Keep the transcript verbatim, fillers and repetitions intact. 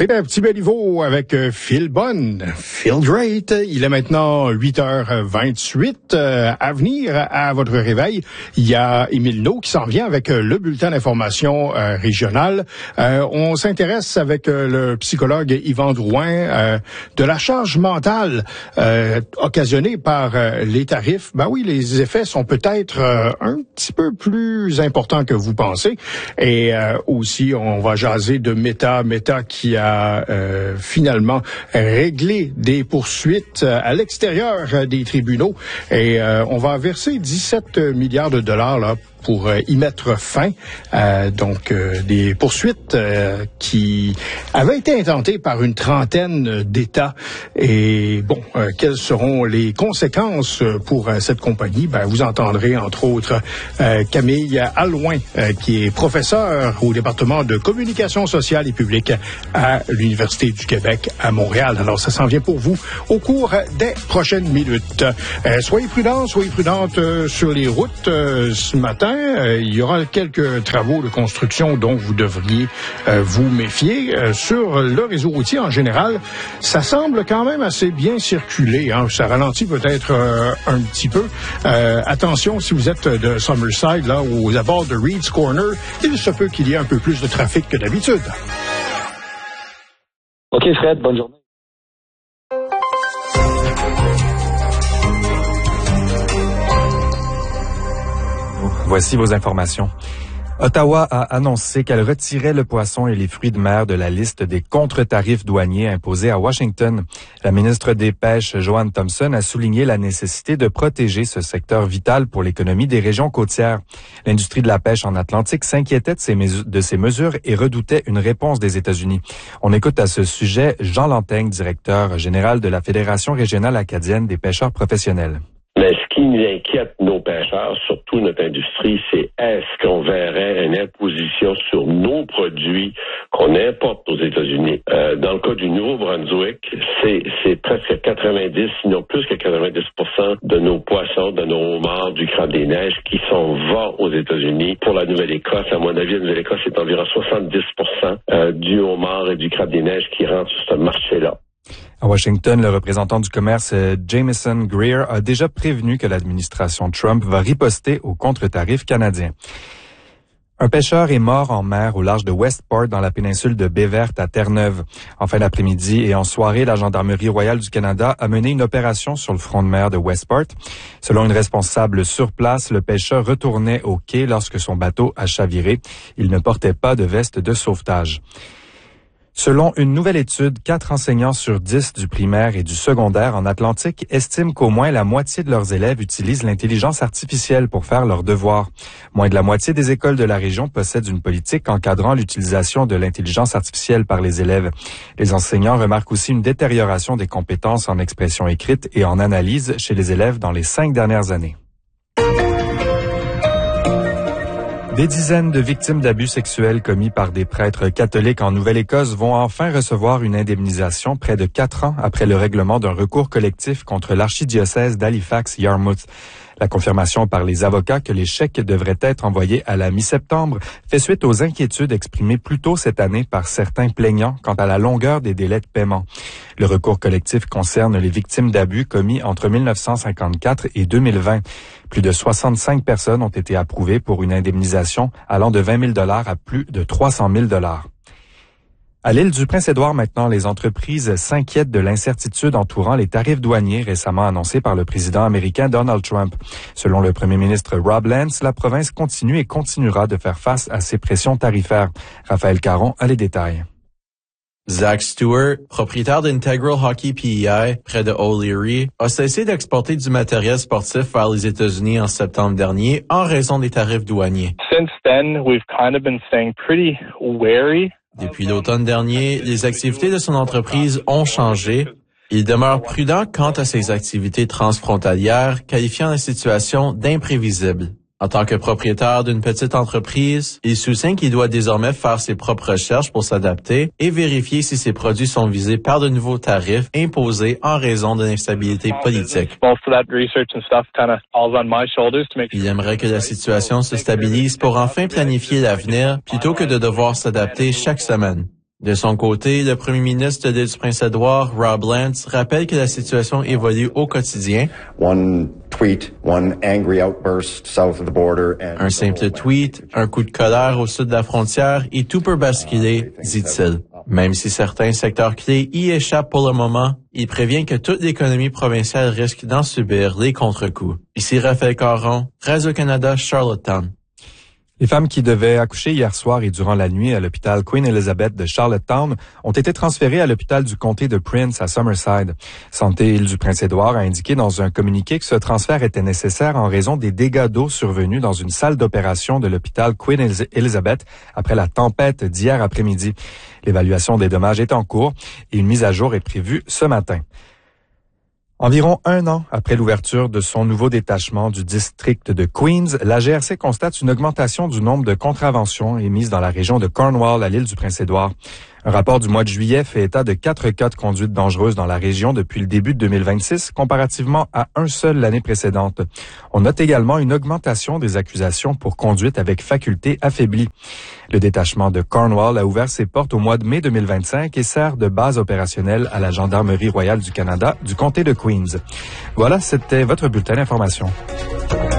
C'est un petit Béliveau avec Phil Bonne, Feel Great. Il est maintenant huit heures vingt-huit. Euh, à venir à votre réveil, il y a Émile Naud qui s'en vient avec le bulletin d'information euh, régional. Euh, on s'intéresse avec euh, le psychologue Yvan Drouin euh, de la charge mentale euh, occasionnée par euh, les tarifs. Ben oui, les effets sont peut-être euh, un petit peu plus importants que vous pensez. Et euh, aussi, on va jaser de Meta, Meta qui a euh, finalement réglé des poursuites à l'extérieur des tribunaux. Et euh, on va verser dix-sept milliards de dollars là pour euh, y mettre fin. Euh, donc, euh, des poursuites euh, qui avaient été intentées par une trentaine d'États. Et bon, euh, quelles seront les conséquences pour euh, cette compagnie? Ben, vous entendrez, entre autres, euh, Camille Allouin, euh, qui est professeur au département de communication sociale et publique à l'Université du Québec à Montréal. Alors, ça s'en vient pour vous au cours des prochaines minutes. Euh, soyez prudents, soyez prudentes euh, sur les routes euh, ce matin. Euh, il y aura quelques travaux de construction dont vous devriez euh, vous méfier. Euh, sur le réseau routier en général, ça semble quand même assez bien circuler. Hein. Ça ralentit peut-être euh, un petit peu. Euh, attention, si vous êtes de Summerside, là, aux abords de Reed's Corner, il se peut qu'il y ait un peu plus de trafic que d'habitude. OK, Fred, bonne journée. Voici vos informations. Ottawa a annoncé qu'elle retirait le poisson et les fruits de mer de la liste des contre-tarifs douaniers imposés à Washington. La ministre des Pêches, Joanne Thompson, a souligné la nécessité de protéger ce secteur vital pour l'économie des régions côtières. L'industrie de la pêche en Atlantique s'inquiétait de ces, mes- de ces mesures et redoutait une réponse des États-Unis. On écoute à ce sujet Jean Lanteigne, directeur général de la Fédération régionale acadienne des pêcheurs professionnels. Mais ce qui nous inquiète, nos pêcheurs, surtout notre industrie, c'est est-ce qu'on verrait une imposition sur nos produits qu'on importe aux États-Unis. Euh, dans le cas du Nouveau-Brunswick, c'est, c'est presque quatre-vingt-dix, sinon plus que quatre-vingt-dix pour cent de nos poissons, de nos homards, du crabe des neiges qui sont vendus aux États-Unis. Pour la Nouvelle-Écosse, à mon avis, la Nouvelle-Écosse, c'est environ soixante-dix pour cent euh, du homard et du crabe des neiges qui rentrent sur ce marché-là. À Washington, le représentant du commerce Jameson Greer a déjà prévenu que l'administration Trump va riposter aux contre-tarifs canadiens. Un pêcheur est mort en mer au large de Westport dans la péninsule de Baie-Verte à Terre-Neuve. En fin d'après-midi et en soirée, la Gendarmerie royale du Canada a mené une opération sur le front de mer de Westport. Selon une responsable sur place, le pêcheur retournait au quai lorsque son bateau a chaviré. Il ne portait pas de veste de sauvetage. Selon une nouvelle étude, quatre enseignants sur dix du primaire et du secondaire en Atlantique estiment qu'au moins la moitié de leurs élèves utilisent l'intelligence artificielle pour faire leurs devoirs. Moins de la moitié des écoles de la région possèdent une politique encadrant l'utilisation de l'intelligence artificielle par les élèves. Les enseignants remarquent aussi une détérioration des compétences en expression écrite et en analyse chez les élèves dans les cinq dernières années. Des dizaines de victimes d'abus sexuels commis par des prêtres catholiques en Nouvelle-Écosse vont enfin recevoir une indemnisation près de quatre ans après le règlement d'un recours collectif contre l'archidiocèse d'Halifax-Yarmouth. La confirmation par les avocats que les chèques devraient être envoyés à la mi-septembre fait suite aux inquiétudes exprimées plus tôt cette année par certains plaignants quant à la longueur des délais de paiement. Le recours collectif concerne les victimes d'abus commis entre mille neuf cent cinquante-quatre et deux mille vingt. Plus de soixante-cinq personnes ont été approuvées pour une indemnisation allant de vingt mille dollars à plus de trois cent mille dollars. À l'île du Prince-Édouard maintenant, les entreprises s'inquiètent de l'incertitude entourant les tarifs douaniers récemment annoncés par le président américain Donald Trump. Selon le premier ministre Rob Lance, la province continue et continuera de faire face à ces pressions tarifaires. Raphaël Caron a les détails. Zach Stewart, propriétaire d'Integral Hockey P E I près de O'Leary, a cessé d'exporter du matériel sportif vers les États-Unis en septembre dernier en raison des tarifs douaniers. Since then, we've kind of been staying pretty wary. Depuis l'automne dernier, les activités de son entreprise ont changé. Il demeure prudent quant à ses activités transfrontalières, qualifiant la situation d'imprévisible. En tant que propriétaire d'une petite entreprise, il soutient qu'il doit désormais faire ses propres recherches pour s'adapter et vérifier si ses produits sont visés par de nouveaux tarifs imposés en raison de l'instabilité politique. Il aimerait que la situation se stabilise pour enfin planifier l'avenir plutôt que de devoir s'adapter chaque semaine. De son côté, le premier ministre de l'île du Prince-Édouard, Rob Lance, rappelle que la situation évolue au quotidien. One tweet, one angry outburst south of the border and Un simple tweet, un coup de colère au sud de la frontière et tout peut basculer, dit-il. Même si certains secteurs clés y échappent pour le moment, il prévient que toute l'économie provinciale risque d'en subir les contre-coups. Ici Raphaël Caron, Radio-Canada, Charlottetown. Les femmes qui devaient accoucher hier soir et durant la nuit à l'hôpital Queen Elizabeth de Charlottetown ont été transférées à l'hôpital du comté de Prince à Summerside. Santé Île du Prince-Édouard a indiqué dans un communiqué que ce transfert était nécessaire en raison des dégâts d'eau survenus dans une salle d'opération de l'hôpital Queen Elizabeth après la tempête d'hier après-midi. L'évaluation des dommages est en cours et une mise à jour est prévue ce matin. Environ un an après l'ouverture de son nouveau détachement du district de Queens, la G R C constate une augmentation du nombre de contraventions émises dans la région de Cornwall à l'île du Prince-Édouard. Un rapport du mois de juillet fait état de quatre cas de conduite dangereuse dans la région depuis le début de deux mille vingt-six, comparativement à un seul l'année précédente. On note également une augmentation des accusations pour conduite avec faculté affaiblie. Le détachement de Cornwall a ouvert ses portes au mois de mai deux mille vingt-cinq et sert de base opérationnelle à la Gendarmerie royale du Canada du comté de Queens. Voilà, c'était votre bulletin d'information.